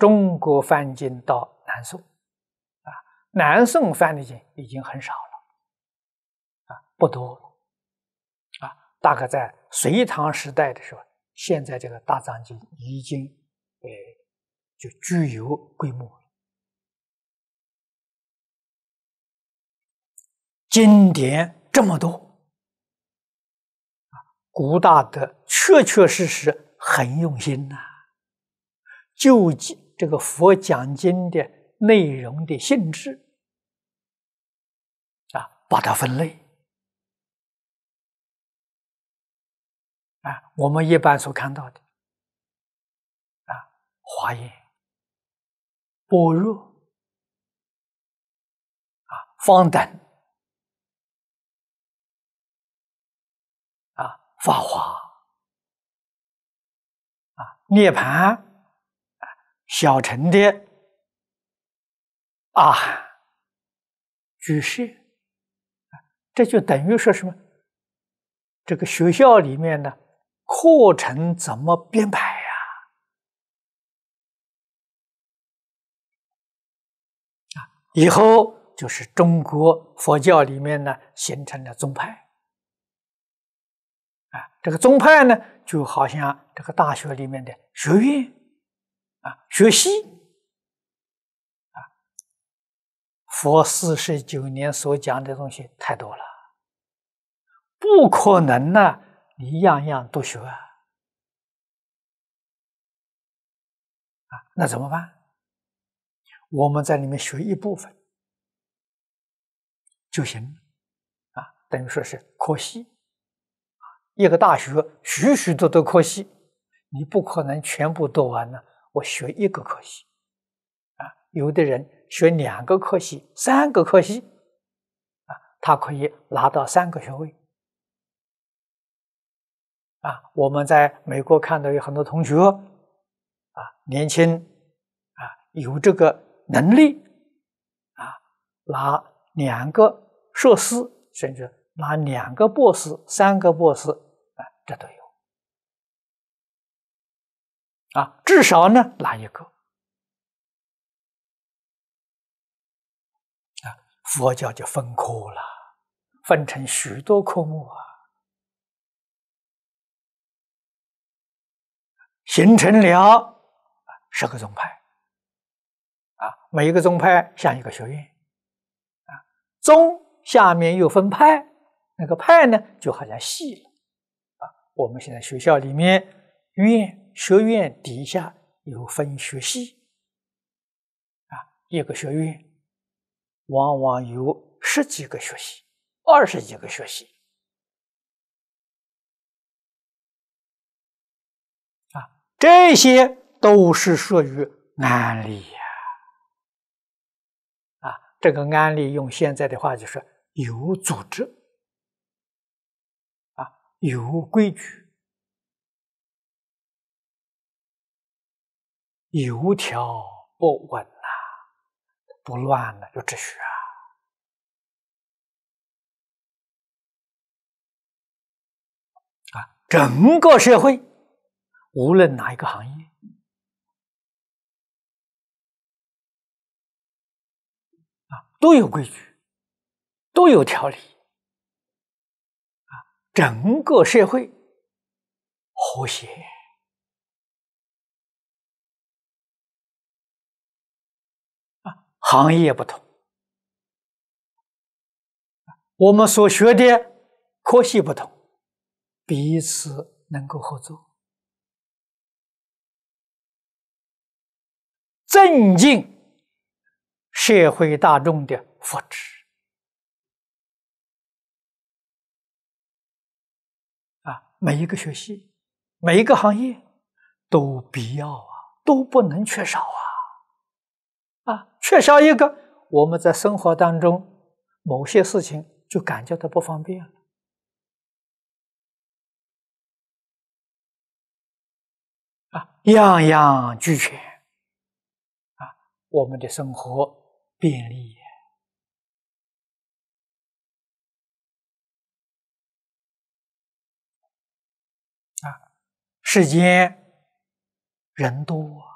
中国翻经到南宋，南宋翻的经已经很少了，不多了，大概在隋唐时代的时候，现在这个大藏经已经就具有规模了。经典这么多，古大德确确实实很用心呐，就这个佛讲经的内容的性质把它分类。我们一般所看到的华严、般若方等法华涅槃小乘的阿含居士，这就等于说什么？这个学校里面的课程怎么编排呀？以后就是中国佛教里面呢形成了宗派，这个宗派呢就好像这个大学里面的学院学系佛49年所讲的东西太多了，不可能呢你样样都学那怎么办？我们在里面学一部分就行了等于说是科系一个大学许许多多科系，你不可能全部读完了。我学一个科系有的人学2个科系、3个科系他可以拿到3个学位我们在美国看到有很多同学年轻有这个能力拿2个硕士，甚至拿2个博士、3个博士这都有至少呢拿一个佛教就分科了，分成许多科目形成了10个宗派每一个宗派像一个学院宗下面又分派，那个派呢就好像系了我们现在学校里面学院底下有分学系一个学院往往有10几个学系、20几个学系这些都是属于安立这个安立用现在的话就是有组织有规矩有条不紊不乱了就秩序整个社会无论哪一个行业都有规矩，都有条理整个社会和谐行业不同我们所学的科系不同，彼此能够合作增进社会大众的福祉每一个学系每一个行业都必要都不能缺少缺少一个我们在生活当中某些事情就感觉到不方便了样样俱全我们的生活便利世间人多